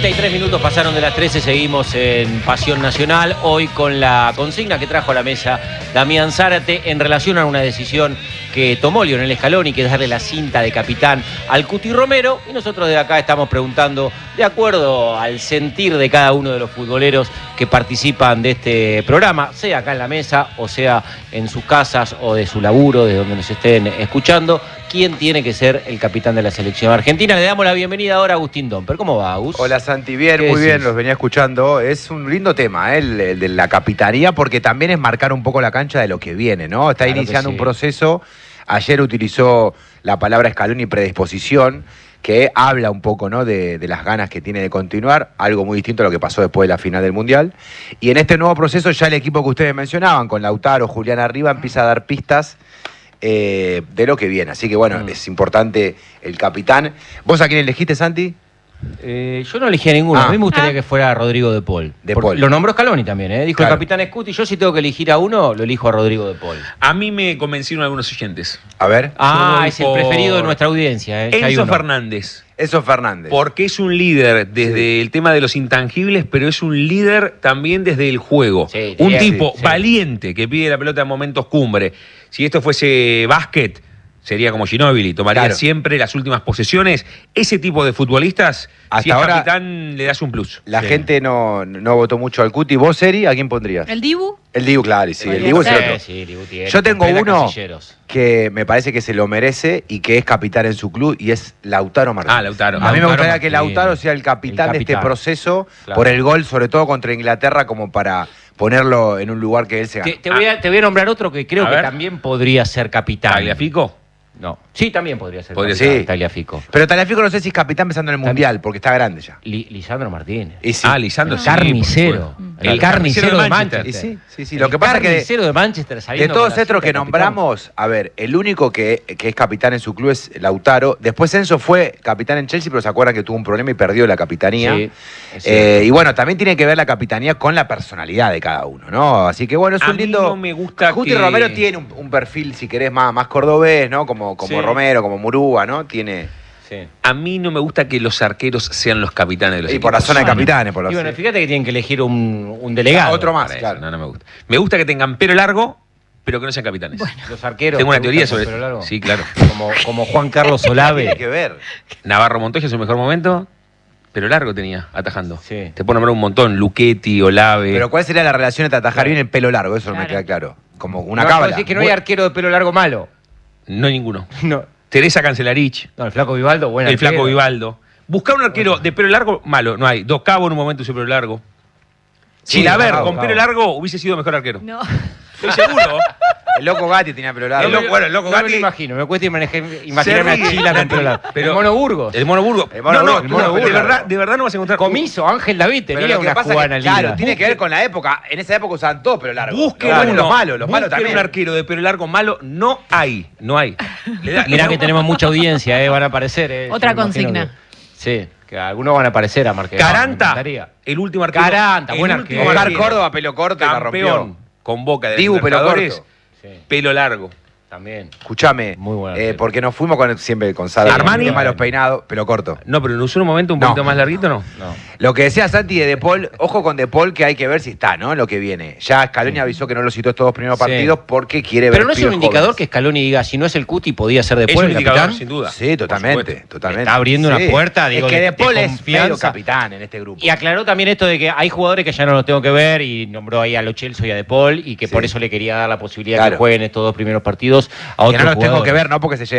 33 minutos pasaron de las 13, seguimos en Pasión Nacional, hoy con la consigna que trajo a la mesa Damián Zárate en relación a una decisión que tomó Lionel Scaloni, que es darle la cinta de capitán al Cuti Romero, y nosotros de acá estamos preguntando, de acuerdo al sentir de cada uno de los futboleros que participan de este programa, sea acá en la mesa, o sea en sus casas, o de su laburo, de donde nos estén escuchando, quién tiene que ser el capitán de la selección argentina. Le damos la bienvenida ahora a Agustín Domper. ¿Cómo va, Agus? Hola, Santi. Bien, muy bien, los venía escuchando. Es un lindo tema, el de la capitanía, porque también es marcar un poco la cancha de lo que viene, ¿no? Está Claro iniciando que sí. un proceso. Ayer utilizó la palabra Scaloni, predisposición, que habla un poco, ¿no?, de las ganas que tiene de continuar, algo muy distinto a lo que pasó después de la final del Mundial. Y en este nuevo proceso ya el equipo que ustedes mencionaban, con Lautaro, Julián arriba, empieza a dar pistas de lo que viene. Así que bueno, es importante el capitán. ¿Vos a quién elegiste, Santi? Yo no elegí a ninguno. A mí me gustaría que fuera Rodrigo De Paul. De Paul. Lo nombró Scaloni también, ¿eh? Dijo Claro. el capitán Scuti. Yo si tengo que elegir a uno, lo elijo a Rodrigo De Paul. A mí me convencieron algunos oyentes. A ver. Ah, Yo es el voy por preferido de nuestra audiencia, ¿eh? Ya hay Enzo uno. Fernández. Eso es Fernández. Porque es un líder desde el tema de los intangibles, pero es un líder también desde el juego. Sí, Un sí, tipo sí. valiente que pide la pelota en momentos cumbre. Si esto fuese básquet, sería como Ginóbili, tomaría Claro. siempre las últimas posesiones. Ese tipo de futbolistas, Hasta si es ahora, capitán, le das un plus. La Sí. gente no votó mucho al Cuti. ¿Vos, Eri, a quién pondrías? ¿El Dibu? El Dibu, claro, y sí. El Podría Dibu es el ser. otro. Sí, Dibu tiene. Yo tengo Completa uno Casilleros. que me parece que se lo merece y que es capitán en su club, y es Lautaro Martínez. Ah, Lautaro. A mí me Lautaro gustaría que Martínez. Lautaro sea el capitán de este capitán. proceso, Claro. por el gol, sobre todo contra Inglaterra, como para ponerlo en un lugar que él se gane. Te voy a nombrar otro que creo A que ver. también podría ser capitán. ¿Tagliafico? No. Sí, también podría ser Podría capitán, ser. Tagliafico. Pero Tagliafico no sé si es capitán pensando en el Mundial, porque está grande ya. Lisandro Martínez. Y sí. Ah, Lisandro, El sí, carnicero. por supuesto. El carnicero de Manchester. Y sí, sí, sí. El Lo que pasa es que carnicero de Manchester, de sabiendo todos que la estos que cinta de capitán- nombramos, a ver, el único que es capitán en su club es Lautaro. Después Enzo fue capitán en Chelsea, pero se acuerdan que tuvo un problema y perdió la capitanía. Sí, es cierto. Y bueno, también tiene que ver la capitanía con la personalidad de cada uno, ¿no? Así que bueno, es A un mí lindo. no me gusta Guti que- Romero tiene un perfil, si querés, más cordobés, ¿no? Como Sí. Romero, como Murúa, ¿no? Tiene. Sí. A mí no me gusta que los arqueros sean los capitanes de los Y equipos. por la zona de capitanes, por la Y bueno, sí. fíjate que tienen que elegir un delegado. Otro más, Para eso, claro. No me gusta. Me gusta que tengan pelo largo, pero que no sean capitanes. Los arqueros. Tengo una ¿te teoría gustan sobre con pelo largo? Sí, claro. Como Juan Carlos Tiene Olave. que ver. Navarro Montoya en su mejor momento, pero largo tenía, atajando. Sí. Te puedo nombrar un montón. Luchetti, Olave. Pero ¿cuál sería la relación entre atajar Claro. bien el pelo largo? Eso no me Claro. queda claro. Como una No, cábala. decís que no hay arquero de pelo largo malo. No hay ninguno. No, Teresa Cancelarich, el flaco Vivaldo, bueno. el flaco Vivaldo. Buscar un arquero de pelo largo, malo, no hay. Dos Cabo en un momento su pelo largo. Sí, Chilaver, Cabo, con Cabo. pelo largo, hubiese sido mejor arquero. No. Estoy seguro. El loco Gatti tenía pelo largo. El loco- bueno, el loco No me Gatti- lo imagino, me cuesta imaginarme a ríe, Chila con pelo largo. pero- El Mono Burgos. El Mono Burgo. El Mono Burgos, no, el Mono no, Burgos. de verdad no vas a encontrar. Comiso, Ángel David Pero tenía lo que una pasa es jugada que, en la claro, liga. tiene que ver con la época. En esa época usaban todo pelo largo. Busquen Los uno. malos, los malos Busquen también. un arquero de pelo largo malo, no hay. No hay. Mirá que tenemos mucha audiencia, van a aparecer. Otra Yo me imagino consigna. Sí, que algunos van a aparecer a Marqués. Caranta, el último arquero. Caranta, el buen último arquero. Oscar arquero. Córdoba, pelo corto, y la rompió. Campeón con Boca de Dibu, pelo Libertadores, corto. Sí, pelo largo. también. Escuchame, Muy buen arquero. porque nos fuimos siempre con Sara. Armani. El tema de los peinados, pelo corto. No, pero no usó un momento un No. poquito más larguito, ¿no? No. Lo que decía Santi de Paul, ojo con De Paul, que hay que ver si está, ¿no? Lo que viene. Ya Scaloni avisó que no lo citó estos dos primeros Sí. partidos porque quiere ver. Pero no es un pibes indicador jóvenes. que Scaloni diga, si no es el Cuti, podía ser De Es Paul un el indicador, capitán. sin duda. Sí, totalmente, Por supuesto. totalmente. Está abriendo una puerta, digo, es que de De Paul es confianza. medio capitán en este grupo. Y aclaró también esto de que hay jugadores que ya no los tengo que ver y nombró ahí a Lo Celso y a De Paul y que Sí. por eso le quería dar la posibilidad Claro. que jueguen estos dos primeros partidos a que otros no los tengo jugadores. que ver, no porque se lleve